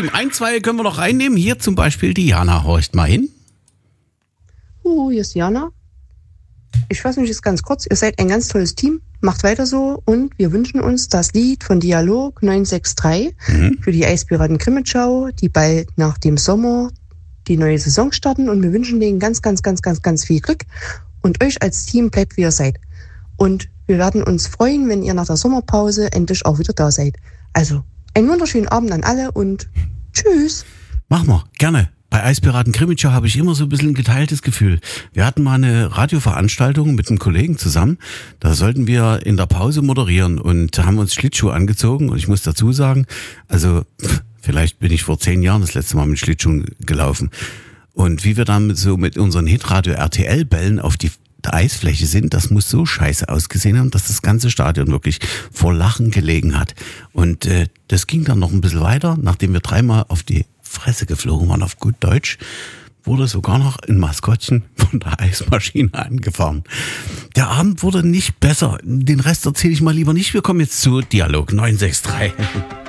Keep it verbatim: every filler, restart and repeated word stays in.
Team. Ein, zwei können wir noch reinnehmen. Hier zum Beispiel die Jana. Horcht mal hin. Uh, hier ist Jana. Ich fasse mich jetzt ganz kurz. Ihr seid ein ganz tolles Team. Macht weiter so. Und wir wünschen uns das Lied von Dialog neun sechs drei mhm. für die Eispiraten Krimitschau, die bald nach dem Sommer die neue Saison starten. Und wir wünschen denen ganz, ganz, ganz, ganz, ganz viel Glück. Und euch als Team bleibt, wie ihr seid. Und wir werden uns freuen, wenn ihr nach der Sommerpause endlich auch wieder da seid. Also, einen wunderschönen Abend an alle und tschüss. Machen wir, gerne. Bei Eispiraten Krimitschau habe ich immer so ein bisschen ein geteiltes Gefühl. Wir hatten mal eine Radioveranstaltung mit einem Kollegen zusammen. Da sollten wir in der Pause moderieren und haben uns Schlittschuhe angezogen. Und ich muss dazu sagen, also vielleicht bin ich vor zehn Jahren das letzte Mal mit Schlittschuhen gelaufen. Und wie wir dann so mit unseren Hitradio R T L-Bällen auf die Eisfläche sind, das muss so scheiße ausgesehen haben, dass das ganze Stadion wirklich vor Lachen gelegen hat. Und äh, das ging dann noch ein bisschen weiter, nachdem wir dreimal auf die Fresse geflogen waren, auf gut Deutsch, wurde sogar noch ein Maskottchen von der Eismaschine angefahren. Der Abend wurde nicht besser. Den Rest erzähle ich mal lieber nicht. Wir kommen jetzt zu Dialog neun sechs drei.